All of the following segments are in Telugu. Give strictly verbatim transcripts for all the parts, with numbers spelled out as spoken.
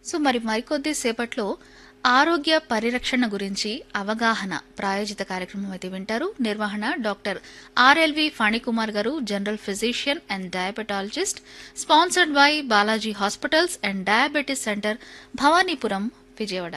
సో మరి మరికొద్ది సేపట్లో ఆరోగ్య పరిరక్షణ గురించి అవగాహన ప్రాయోజిత కార్యక్రమం అయితే వింటారు. నిర్వహణ డాక్టర్ ఆర్ఎల్వి ఫణికుమార్ గారు, general physician and diabetologist, sponsored by Balaji hospitals and diabetes centre, Bhavanipuram, Vijayawada.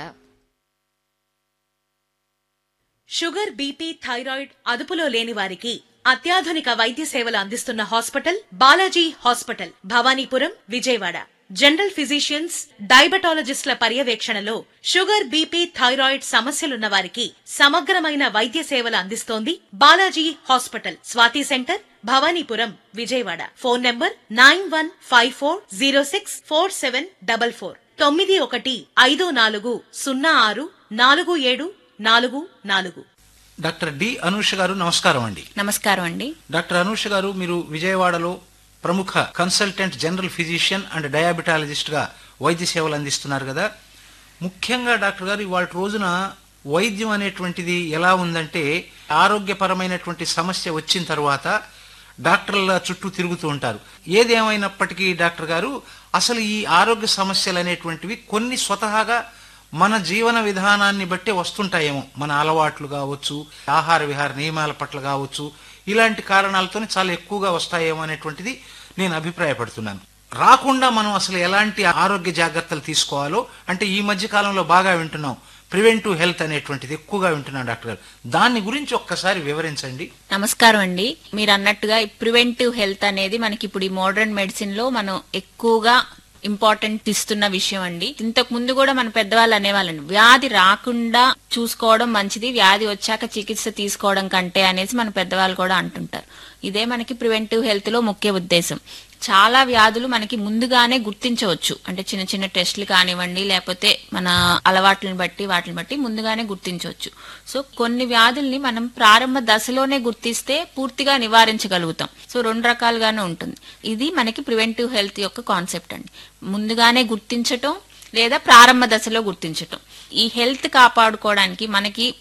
Sugar, BP, thyroid అదుపులో లేని వారికి అత్యాధునిక వైద్య సేవలు అందిస్తున్న hospital Balaji hospital, Bhavanipuram, Vijayawada. General physicians, డయాబెటాలజిస్టుల పర్యవేక్షణలో షుగర్, బీపీ, థైరాయిడ్ సమస్యలున్న వారికి సమగ్రమైన వైద్య సేవలు అందిస్తోంది Balaji hospital. Swathi centre, Bhavanipuram, Vijayawada. Phone number nine one five four zero six four seven double four తొమ్మిది ఒకటి ఐదు నాలుగు సున్నా ఆరు నాలుగు ఏడు నాలుగు నాలుగు. డాక్టర్ డి అనూష గారు, నమస్కారం అండి. నమస్కారం అండి. డాక్టర్ అనూష గారు, మీరు విజయవాడలో ప్రముఖ consultant general physician and diabetologist గా వైద్య సేవలు అందిస్తున్నారు కదా. ముఖ్యంగా డాక్టర్ గారు, ఇవాళ రోజున వైద్యం అనేటువంటిది ఎలా ఉందంటే, ఆరోగ్యపరమైనటువంటి సమస్య వచ్చిన తర్వాత డాక్టర్ల చుట్టూ తిరుగుతూ ఉంటారు. ఏదేమైనప్పటికీ డాక్టర్ గారు, అసలు ఈ ఆరోగ్య సమస్యలు అనేటువంటివి కొన్ని స్వతహాగా మన జీవన విధానాన్ని బట్టే వస్తుంటాయేమో. మన అలవాట్లు కావచ్చు, ఆహార విహార నియమాల పట్ల కావచ్చు, ఇలాంటి కారణాలతోనే చాలా ఎక్కువగా వస్తాయేమో అనేటువంటిది నేను అభిప్రాయపడుతున్నాను. రాకుండా మనం అసలు ఎలాంటి ఆరోగ్య జాగ్రత్తలు తీసుకోవాలో, అంటే ఈ మధ్య కాలంలో బాగా వింటున్నాం ప్రివెంటివ్ హెల్త్ అనేటువంటిది ఎక్కువగా వింటున్నాం డాక్టర్ గారు, దాని గురించి ఒక్కసారి వివరించండి. నమస్కారం అండి. మీరు అన్నట్టుగా ప్రివెంటివ్ హెల్త్ అనేది మనకి ఇప్పుడు ఈ మోడర్న్ మెడిసిన్ లో మనం ఎక్కువగా ఇంపార్టెంట్ ఇస్తున్న విషయం అండి. ఇంతకు ముందు కూడా మన పెద్దవాళ్ళు అనేవాళ్ళండి, వ్యాధి రాకుండా చూసుకోవడం మంచిది, వ్యాధి వచ్చాక చికిత్స తీసుకోవడం కంటే అనేసి మన పెద్దవాళ్ళు కూడా అంటుంటారు. ఇదే మనకి ప్రివెంటివ్ హెల్త్ లో ముఖ్య ఉద్దేశం. చాలా వ్యాధులు మనకి ముందుగానే గుర్తించవచ్చు. అంటే చిన్న చిన్న టెస్టులు కానివ్వండి, లేకపోతే మన అలవాట్లను బట్టి వాటిని బట్టి ముందుగానే గుర్తించవచ్చు. సో కొన్ని వ్యాధుల్ని మనం ప్రారంభ దశలోనే గుర్తిస్తే పూర్తిగా నివారించగలుగుతాం. సో రెండు రకాలుగానే ఉంటుంది. ఇది మనకి ప్రివెంటివ్ హెల్త్ యొక్క కాన్సెప్ట్ అండి. ముందుగానే గుర్తించటం లేదా ప్రారంభ దశలో గుర్తించటం. ఈ హెల్త్ కాపాడుకోవడానికి మనకి